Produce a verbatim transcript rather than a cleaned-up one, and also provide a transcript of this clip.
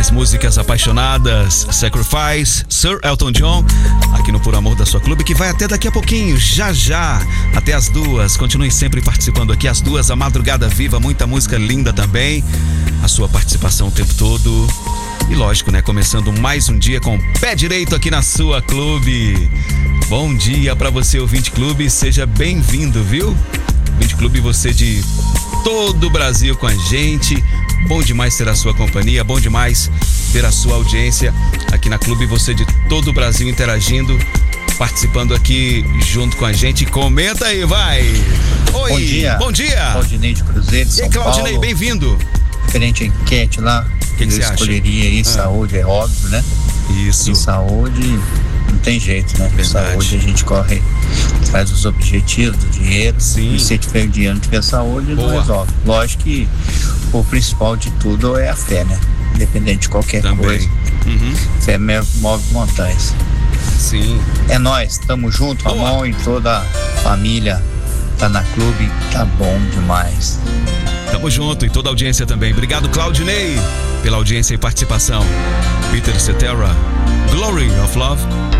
das músicas apaixonadas, Sacrifice, Sir Elton John, aqui no Por Amor da Sua Clube, que vai até daqui a pouquinho, já já, até as duas. Continue sempre participando aqui, às duas, a madrugada viva, muita música linda também, a sua participação o tempo todo. E lógico, né, começando mais um dia com o pé direito aqui na sua clube. Bom dia pra você, ouvinte clube, seja bem-vindo, viu? Ouvinte clube, você de todo o Brasil com a gente. Bom demais ter a sua companhia, bom demais ter a sua audiência aqui na clube, você de todo o Brasil interagindo, participando aqui junto com a gente. Comenta aí, vai! Oi! Bom dia! Bom dia! Claudinei de Cruzeiro, São E aí, Claudinei, Paulo. Bem-vindo! Diferente a enquete lá, que que eu você escolheria aí, ah. saúde, é óbvio, né? Isso. E saúde não tem jeito, né? Com saúde a gente corre atrás dos objetivos, do dinheiro. Sim. E se tiver dinheiro, não tiver saúde, Boa. não resolve. Lógico que o principal de tudo é a fé, né? Independente de qualquer Também. coisa. Uhum. Fé move montanhas. Sim. É nóis, tamo junto, a Boa. mão e toda a família tá na clube, tá bom demais. Tamo junto e toda a audiência também. Obrigado, Claudinei, pela audiência e participação. Peter Cetera, Glory of Love.